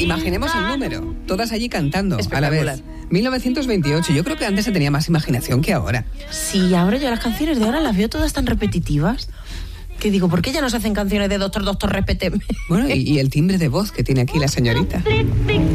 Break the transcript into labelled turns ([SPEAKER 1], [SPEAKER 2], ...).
[SPEAKER 1] Imaginemos el número, todas allí cantando a la vez. 1928, yo creo que antes se tenía más imaginación que ahora.
[SPEAKER 2] Sí, ahora yo las canciones de ahora las veo todas tan repetitivas que digo, ¿por qué ya no se hacen canciones de Doctor, repeteme?
[SPEAKER 1] Bueno, y el timbre de voz que tiene aquí la señorita.